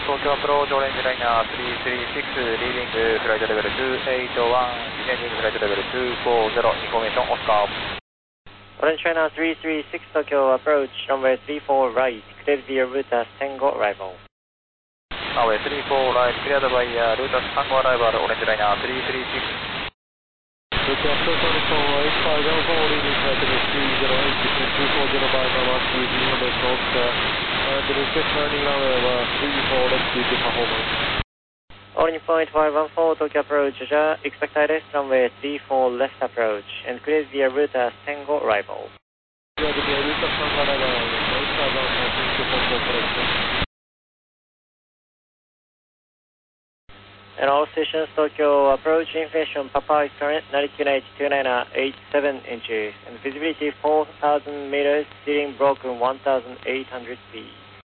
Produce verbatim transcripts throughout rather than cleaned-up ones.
東京アプローチオレンジライナーさんさんろく、リーディングフライトレベルにはちいちいち、ディセンディングフライトレベルにひゃくよんじゅう、インフォメーションオスカー。 Orange China three three six Tokyo approach runway three four right, clear via route as Tango arrival. Runway three four right, cleared by uh, route as Tango arrival, Orange Liner three three six. Tokyo approach on eight five one four, leading flight level three zero eight, descent two four zero by Mamachi, information Oscar, and the request landing runway was three four left due to performance. Orange point five one four Tokyo approach, expect I R S runway three four left approach, and clear via route as Tango arrival. Cleared via route as Tango arrival, eight five one four, thank you for full correction. And all stations Tokyo approach information Papa is current ninety-two H two nine eight seven inches, and visibility four thousand meters, steering broken one thousand eight hundred feet.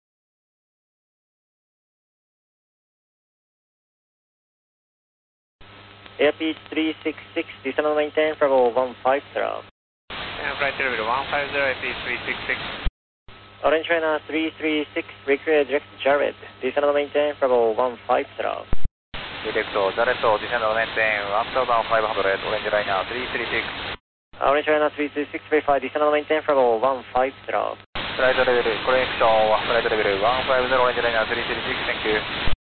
Airspeed three six six, descend and maintain for level one five zero. And flight level one five zero, airspeed three six six. Orange China three three six, recreate direct Jared, descend and maintain for level one five zero. Direct Jared, descend and maintain one thousand five hundred, Orange Liner three three six. Orange China three three six, verify, descend and maintain for level one five zero. Flight level, correction, flight level one five zero, Orange Liner three three six, thank you.